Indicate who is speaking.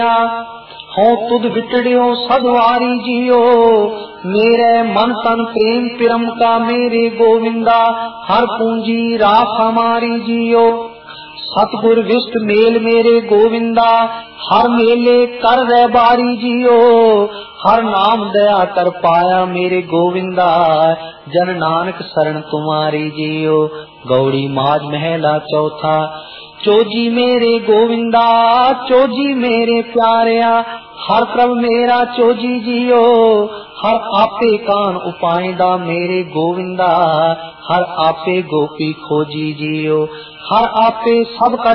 Speaker 1: हो तुद बिटड़ियो सदवारी जियो, मेरे मन तन प्रेम पिरम का मेरे गोविंदा, हर पूंजी राख हमारी जियो। सतगुर विष्ट मेल मेरे गोविंदा, हर मेले कर रे बारी जियो, हर नाम दया कर पाया मेरे गोविंदा, जन नानक शरण तुम्हारी जियो। गौड़ी माज महला चौथा, चोजी मेरे गोविंदा चोजी मेरे प्यारिया, हर प्रभ मेरा चोजी जियो, हर आपे कान उपाइंदा मेरे गोविंदा, हर आपे गोपी खोजी जियो, हर आपे सब का